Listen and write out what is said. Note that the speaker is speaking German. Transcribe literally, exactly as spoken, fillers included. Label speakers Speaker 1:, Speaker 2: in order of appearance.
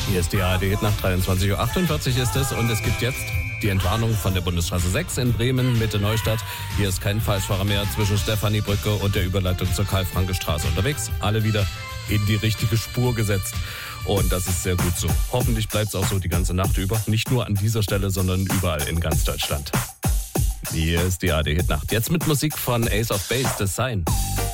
Speaker 1: Hier ist die A R D nach dreiundzwanzig Uhr achtundvierzig ist es und es gibt jetzt die Entwarnung von der Bundesstraße sechs in Bremen, Mitte Neustadt. Hier ist kein Falschfahrer mehr zwischen Stephaniebrücke und der Überleitung zur Karl-Franke-Straße unterwegs. Alle wieder in die richtige Spur gesetzt. Und das ist sehr gut so. Hoffentlich bleibt es auch so die ganze Nacht über. Nicht nur an dieser Stelle, sondern überall in ganz Deutschland. Hier ist die A R D Nacht. Jetzt mit Musik von Ace of Base, The Sign.